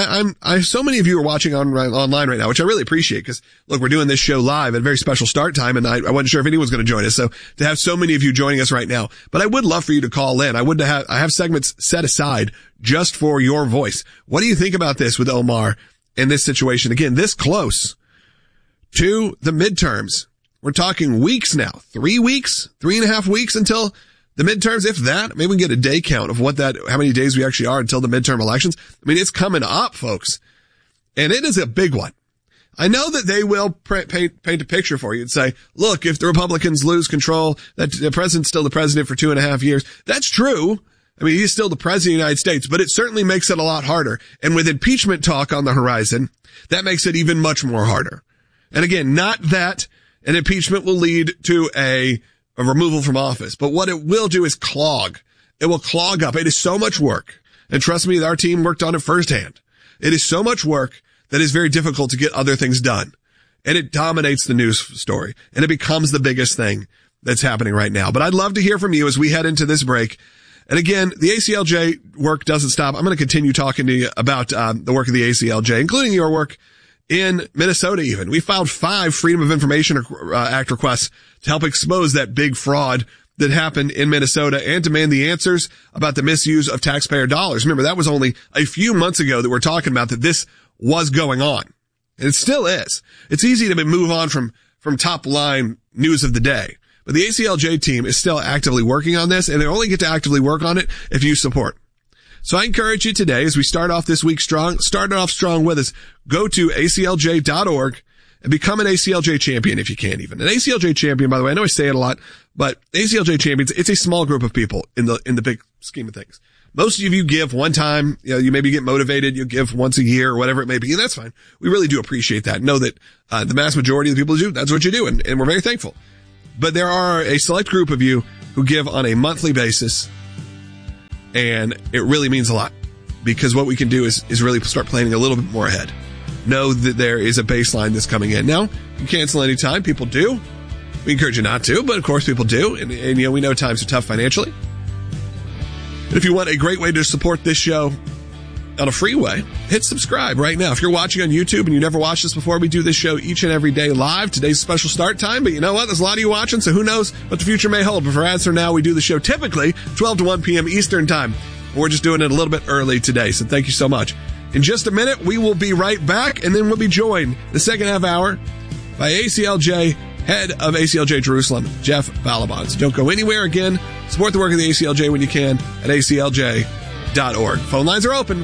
So many of you are watching online right now, which I really appreciate, because look, we're doing this show live at a very special start time, and I wasn't sure if anyone was going to join us. So to have so many of you joining us right now, but I would love for you to call in. I have segments set aside just for your voice. What do you think about this with Omar and this situation? Again, this close to the midterms. We're talking weeks now, 3 weeks, 3.5 weeks until the midterms, if that. Maybe we can get a day count of how many days we actually are until the midterm elections. I mean, it's coming up, folks. And it is a big one. I know that they will paint a picture for you and say, look, if the Republicans lose control, that the president's still the president for 2.5 years. That's true. I mean, he's still the president of the United States, but it certainly makes it a lot harder. And with impeachment talk on the horizon, that makes it even much more harder. And again, not that an impeachment will lead to a removal from office, but what it will do is clog. It will clog up. It is so much work. And trust me, our team worked on it firsthand. It is so much work that it's very difficult to get other things done. And it dominates the news story. And it becomes the biggest thing that's happening right now. But I'd love to hear from you as we head into this break. And again, the ACLJ work doesn't stop. I'm going to continue talking to you about the work of the ACLJ, including your work in Minnesota even. We filed 5 Freedom of Information Act requests to help expose that big fraud that happened in Minnesota and demand the answers about the misuse of taxpayer dollars. Remember, that was only a few months ago that we're talking about that this was going on. And it still is. It's easy to move on from top line news of the day. But But the ACLJ team is still actively working on this, and they only get to actively work on it if you support. So I encourage you today, as we start off this week strong, starting off strong with us, go to aclj.org and become an ACLJ champion if you can even. An ACLJ champion, by the way, I know I say it a lot, but ACLJ champions, it's a small group of people in the big scheme of things. Most of you give one time, you maybe get motivated, you give once a year or whatever it may be, and that's fine. We really do appreciate that. Know that, the mass majority of the people who do, that's what you do, and we're very thankful. But there are a select group of you who give on a monthly basis, and it really means a lot, because what we can do is really start planning a little bit more ahead. Know that there is a baseline that's coming in. Now, you can cancel any time. People do. We encourage you not to, but of course people do. And we know times are tough financially. If you want a great way to support this show on a free way, hit subscribe right now. If you're watching on YouTube and you never watched this before, we do this show each and every day live. Today's special start time, but you know what? There's a lot of you watching, so who knows what the future may hold. But for answer now, we do the show typically 12 to 1 p.m. Eastern time. We're just doing it a little bit early today, so thank you so much. In just a minute, we will be right back, and then we'll be joined the second half hour by ACLJ head of ACLJ Jerusalem, Jeff Balaban. So don't go anywhere. Again, support the work of the ACLJ when you can at aclj.org. Phone lines are open,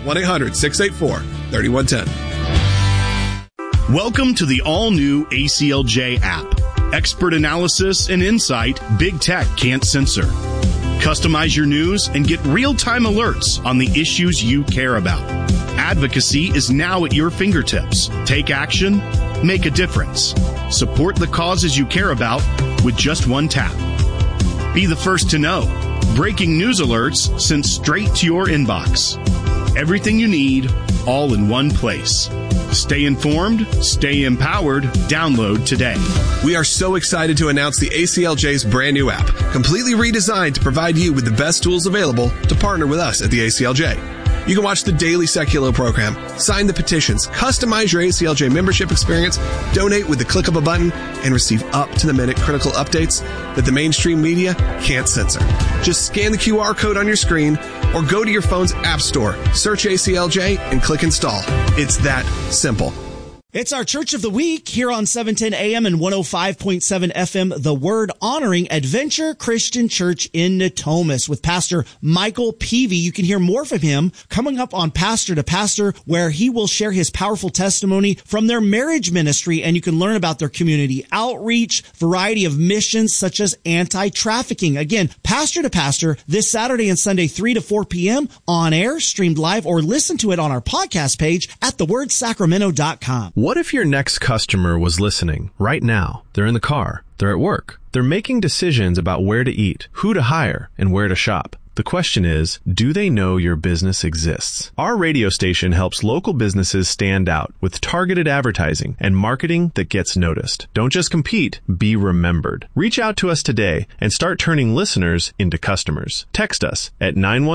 1-800-684-3110. Welcome to the all-new ACLJ app. Expert analysis and insight big tech can't censor. Customize your news and get real-time alerts on the issues you care about. Advocacy is now at your fingertips. Take action, make a difference. Support the causes you care about with just one tap. Be the first to know. Breaking news alerts sent straight to your inbox. Everything you need, all in one place. Stay informed, stay empowered. Download today. We are so excited to announce the ACLJ's brand new app, completely redesigned to provide you with the best tools available to partner with us at the ACLJ. You can watch the daily Seculo program, sign the petitions, customize your ACLJ membership experience, donate with the click of a button, and receive up-to-the-minute critical updates that the mainstream media can't censor. Just scan the QR code on your screen or go to your phone's app store, search ACLJ, and click install. It's that simple. It's our Church of the Week here on 710 AM and 105.7 FM, The Word, honoring Adventure Christian Church in Natomas with Pastor Michael Peavy. You can hear more from him coming up on Pastor to Pastor, where he will share his powerful testimony from their marriage ministry, and you can learn about their community outreach, variety of missions such as anti-trafficking. Again, Pastor to Pastor this Saturday and Sunday, 3 to 4 p.m. on air, streamed live, or listen to it on our podcast page at thewordsacramento.com. What if your next customer was listening right now? They're in the car. They're at work. They're making decisions about where to eat, who to hire, and where to shop. The question is, do they know your business exists? Our radio station helps local businesses stand out with targeted advertising and marketing that gets noticed. Don't just compete, be remembered. Reach out to us today and start turning listeners into customers. Text us at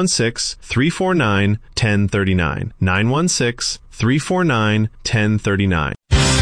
916-349-1039. 916-349-1039.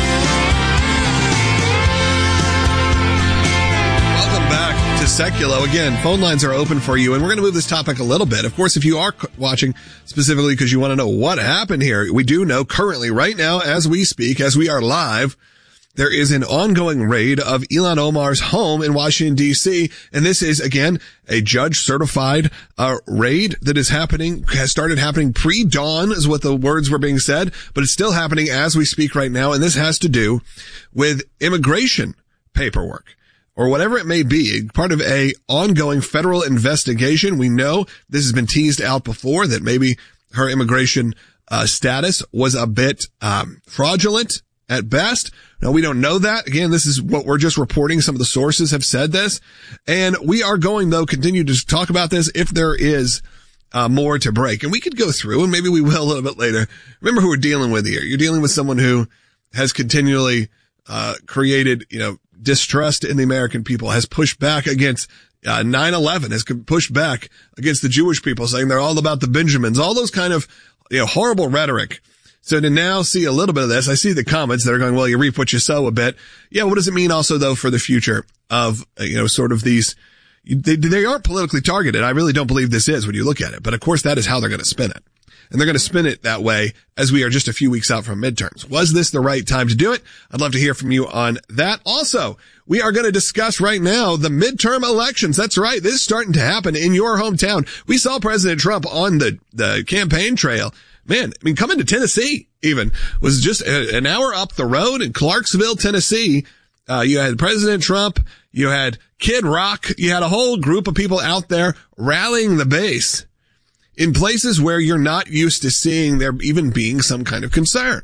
Seculo. Again, phone lines are open for you, and we're going to move this topic a little bit. Of course, if you are watching specifically because you want to know what happened here, we do know currently, right now, as we speak, as we are live, there is an ongoing raid of Ilhan Omar's home in Washington, D.C., and this is, again, a judge-certified raid that is happening, has started happening pre-dawn, is what the words were being said, but it's still happening as we speak right now, and this has to do with immigration paperwork, or whatever it may be, part of a ongoing federal investigation. We know this has been teased out before, that maybe her immigration status was a bit fraudulent at best. Now, we don't know that. Again, this is what we're just reporting. Some of the sources have said this. And we are going, though, continue to talk about this if there is more to break. And we could go through, and maybe we will a little bit later. Remember who we're dealing with here. You're dealing with someone who has continually created, distrust in the American people, has pushed back against 9/11, has pushed back against the Jewish people, saying they're all about the Benjamins, all those kind of horrible rhetoric. So to now see a little bit of this, I see the comments that are going, well, you reap what you sow a bit. Yeah, what does it mean also, though, for the future of, sort of these, they aren't politically targeted. I really don't believe this is when you look at it. But of course, that is how they're going to spin it. and they're going to spin it that way as we are just a few weeks out from midterms. Was this the right time to do it? I'd love to hear from you on that. Also, we are going to discuss right now the midterm elections. That's right. This is starting to happen in your hometown. We saw President Trump on the campaign trail. Man, I mean, coming to Tennessee even was just an hour up the road in Clarksville, Tennessee. You had President Trump, you had Kid Rock, you had a whole group of people out there rallying the base in places where you're not used to seeing there even being some kind of concern.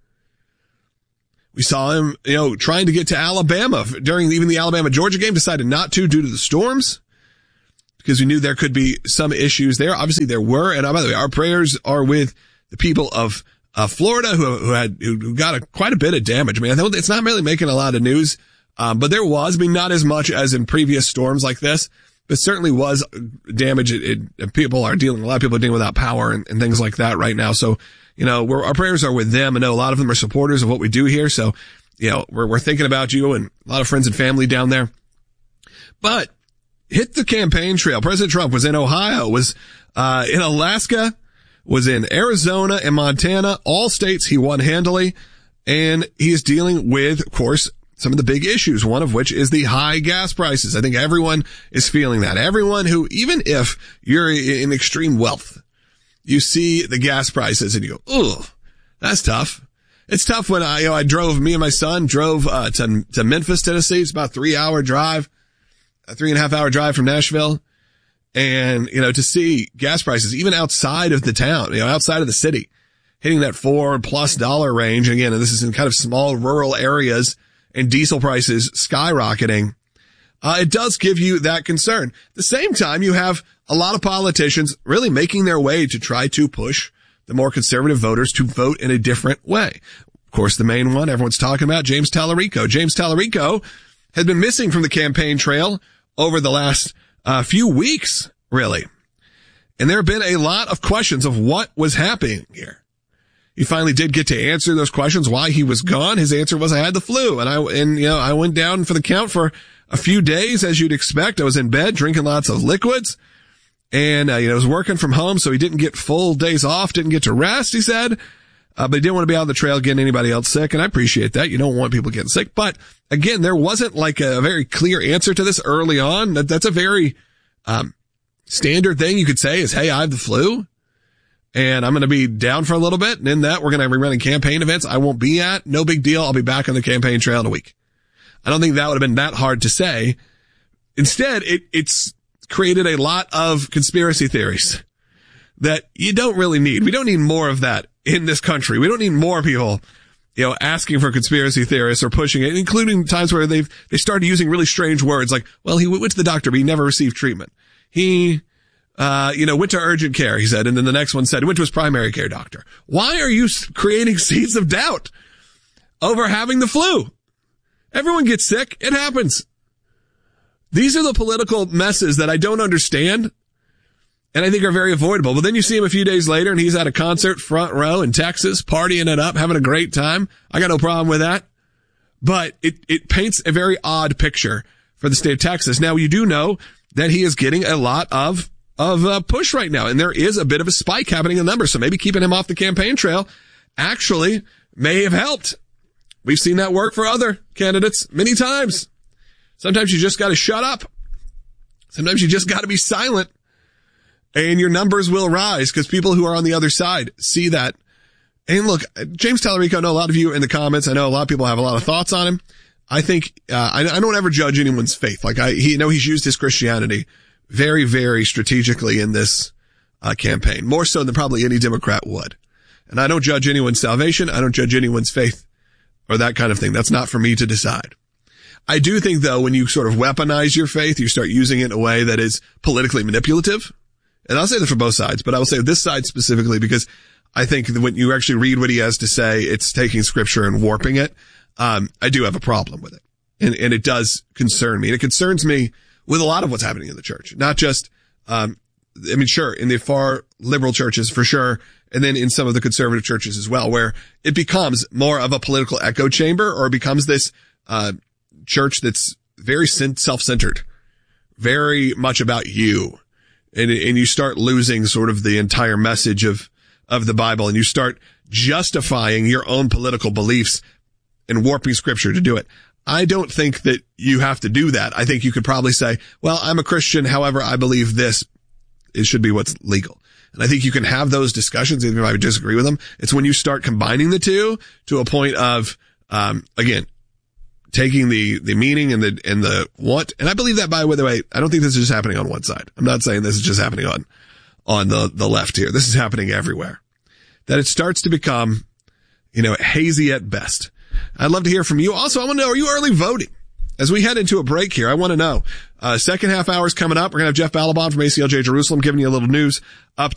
We saw him, trying to get to Alabama during even the Alabama-Georgia game, decided not to due to the storms because we knew there could be some issues there. Obviously there were, and by the way, our prayers are with the people of Florida who got quite a bit of damage. I mean, I know it's not really making a lot of news, but there was, not as much as in previous storms like this, but certainly was damage. A lot of people are dealing without power and things like that right now. So, our prayers are with them. I know a lot of them are supporters of what we do here. So, we're thinking about you and a lot of friends and family down there. But hit the campaign trail. President Trump was in Ohio, was in Alaska, was in Arizona and Montana, all states he won handily. And he is dealing with, of course, some of the big issues, one of which is the high gas prices. I think everyone is feeling that. Everyone who, even if you're in extreme wealth, you see the gas prices and you go, "Ugh, that's tough." It's tough when me and my son drove to Memphis, Tennessee. It's about a 3.5 hour drive from Nashville. And, to see gas prices, even outside of the town, outside of the city, hitting that $4+ range. Again, and this is in kind of small rural areas, and diesel prices skyrocketing. It does give you that concern. At the same time, you have a lot of politicians really making their way to try to push the more conservative voters to vote in a different way. Of course, the main one everyone's talking about, James Tallarico. James Tallarico has been missing from the campaign trail over the last few weeks, really. And there have been a lot of questions of what was happening here. He finally did get to answer those questions, why he was gone. His answer was, I had the flu. And I went down for the count for a few days, as you'd expect. I was in bed drinking lots of liquids, and I was working from home, so he didn't get full days off, didn't get to rest, he said. But he didn't want to be out on the trail getting anybody else sick, and I appreciate that. You don't want people getting sick. But again, there wasn't like a very clear answer to this early on. That's a very standard thing you could say is, hey, I have the flu, and I'm going to be down for a little bit, and in that, we're going to be running campaign events I won't be at. No big deal. I'll be back on the campaign trail in a week. I don't think that would have been that hard to say. Instead, it's created a lot of conspiracy theories that you don't really need. We don't need more of that in this country. We don't need more people, asking for conspiracy theorists or pushing it, including times where they started using really strange words like, well, he went to the doctor, but he never received treatment. He, went to urgent care, he said. And then the next one said he went to his primary care doctor. Why are you creating seeds of doubt over having the flu? Everyone gets sick. It happens. These are the political messes that I don't understand and I think are very avoidable. But then you see him a few days later and he's at a concert front row in Texas, partying it up, having a great time. I got no problem with that. But it paints a very odd picture for the state of Texas. Now, you do know that he is getting a lot of push right now, and there is a bit of a spike happening in numbers. So maybe keeping him off the campaign trail actually may have helped. We've seen that work for other candidates many times. Sometimes you just got to shut up. Sometimes you just got to be silent, and your numbers will rise because people who are on the other side see that. And look, James Tallarico, I know a lot of you in the comments, I know a lot of people have a lot of thoughts on him. I think, I don't ever judge anyone's faith. Like he's used his Christianity very, very strategically in this campaign, more so than probably any Democrat would. And I don't judge anyone's salvation. I don't judge anyone's faith or that kind of thing. That's not for me to decide. I do think, though, when you sort of weaponize your faith, you start using it in a way that is politically manipulative. And I'll say this for both sides, but I will say this side specifically because I think that when you actually read what he has to say, it's taking scripture and warping it. I do have a problem with it. And it does concern me. And it concerns me with a lot of what's happening in the church. Not just, sure, in the far liberal churches for sure, and then in some of the conservative churches as well, where it becomes more of a political echo chamber, or becomes this church that's very self-centered, very much about you. And you start losing sort of the entire message of of the Bible and you start justifying your own political beliefs and warping scripture to do it. I don't think that you have to do that. I think you could probably say, well, I'm a Christian. However, I believe this. It should be what's legal. And I think you can have those discussions, even if I would disagree with them. It's when you start combining the two to a point of, again, taking the meaning and the what. And I believe that, by the way, I don't think this is just happening on one side. I'm not saying this is just happening on the left here. This is happening everywhere. That it starts to become, hazy at best. I'd love to hear from you. Also, I want to know, are you early voting? As we head into a break here, I want to know, second half hour is coming up. We're going to have Jeff Balaban from ACLJ Jerusalem giving you a little news up